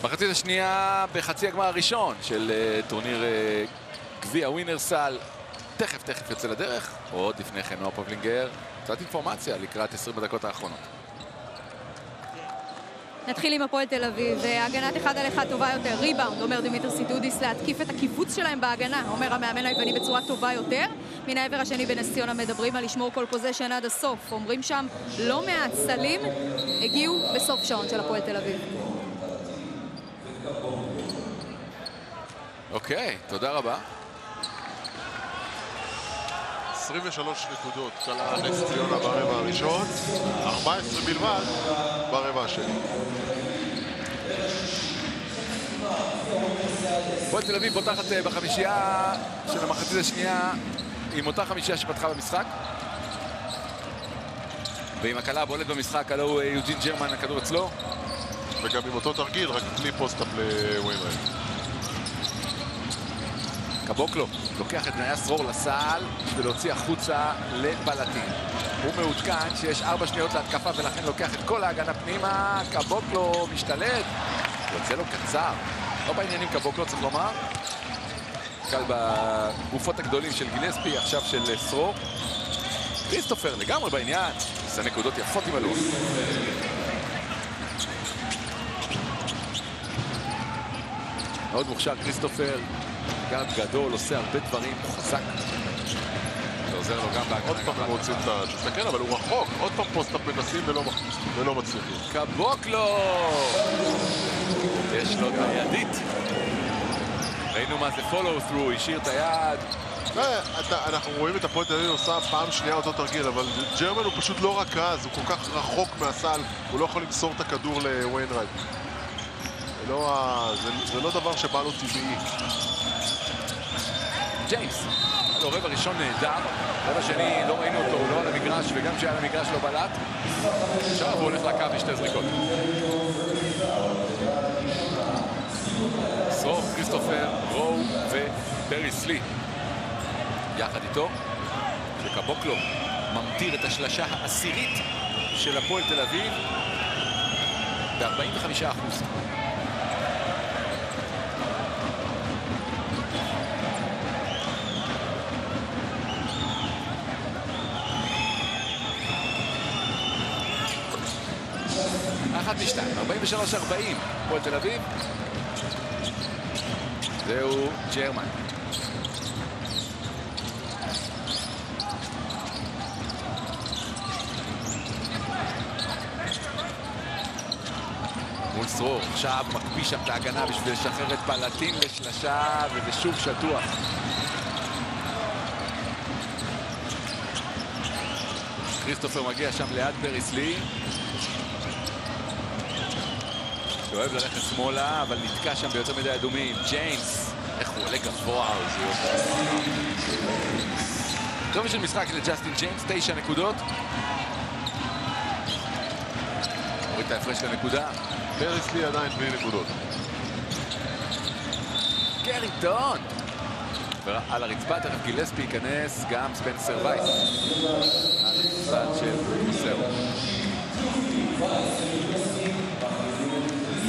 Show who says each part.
Speaker 1: מחצית השנייה בחצי הגמר הראשון של טורניר גביע ווינרסל. תכף יוצא לדרך. עוד לפני כן נועה פבלינגר. קצת אינפורמציה לקראת 20 הדקות האחרונות.
Speaker 2: נתחיל עם הפועל תל אביב, הגנת אחד על אחד טובה יותר, ריבאונד, אומר דמיטר סידודיס, להתקיף את הקיבוץ שלהם בהגנה, אומר המאמן היווני בצורה טובה יותר. מן העבר השני בנס ציונה מדברים על לשמור כל פוזיישן עד הסוף, אומרים שם לא מעט סלים הגיעו בסוף שעון של הפועל תל אביב.
Speaker 1: אוקיי, תודה רבה.
Speaker 3: 23 נקודות כלה נס ציונה ברבע הראשון, 14 בלבד ברבע השני.
Speaker 1: הפועל תל אביב פותחת בחמישייה של המחצית השנייה עם אותה חמישייה שפתחה במשחק. ועם הקלה הבולט במשחק, הלא הוא יוג'ין ג'רמן, הכדור אצלו.
Speaker 3: וגם עם אותו תרגיל, רק בלי פוסט-אפ לוויינרייט.
Speaker 1: קבוקלו לוקח את בניה סרור לסל ולהוציא החוצה לפלטין. הוא מעודכן שיש 4 שניות להתקפה ולכן לוקח את כל ההגנה פנימה. קבוקלו משתלט, יוצא לו קצר. לא בעניינים קבוקלו, צריך לומר. קל בגופות הגדולים של גילספי, עכשיו של סרור. כריסטופר לגמרי בעניין. זה נקודות יפות עם הלוח. מאוד מוכשר כריסטופר. גארד גדול, עושה הרבה דברים, הוא חזק. זה עוזר לו גם בהגנה.
Speaker 3: עוד פעם הם רוצים את השתכן, אבל הוא רחוק. עוד פעם פוסט-אפ מנסים ולא מצליחים.
Speaker 1: קבוקלו! יש לו את הידית. ראינו מה זה follow-through, השאיר את היד.
Speaker 3: אנחנו רואים את הפועל תל אביב עושה פעם שנייה אותו תרגיל, אבל ג'רמן הוא פשוט לא רכז, הוא כל כך רחוק מהסל, הוא לא יכול למסור את הכדור לוויינרייט. זה לא דבר שבא לו טבעי.
Speaker 1: ג'יימס, לו רבע ראשון נהדר, רבע שני לא ראינו אותו, הוא לא על המגרש, וגם כשהיה על המגרש לא בלט. עכשיו הוא הולך לקו לשתי זריקות. סרור, כריסטופר, רואו ופריס לי. יחד איתו, שקבוקלו ממטיר את השלשה העשירית של הפועל תל אביב ב-45%. אחת משתיים, 43-40, הפועל תל אביב. זהו ג'רמן. מול סרור, עכשיו מקפיא שם את ההגנה בשביל לשחרר את פלטין לשלשה, וזה שוב שטוח. כריסטופר מגיע שם ליד פריס לי. אוהב ללכת שמאלה, אבל נתקע שם ביותר מדי אדומים. ג'יימס, איך הוא עולה גבוה. טוב של משחק לג'סטין ג'יימס, 9 נקודות. הוריד את ההפרש לנקודה.
Speaker 3: פריס לי עדיין בלי נקודות.
Speaker 1: קרינגטון. על הרצפה, תכף גילספי ייכנס, גם ספנסר וייס. על הצד של מוסר.